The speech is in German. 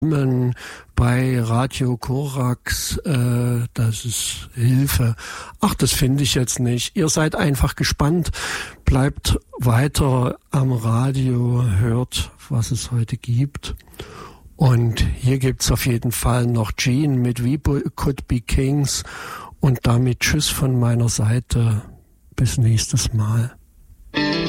bei Radio Korax, das ist Hilfe. Ach, das finde ich jetzt nicht. Ihr seid einfach gespannt. Bleibt weiter am Radio, hört, was es heute gibt. Und hier gibt's auf jeden Fall noch Gene mit We Could Be Kings. Und damit Tschüss von meiner Seite. Bis nächstes Mal.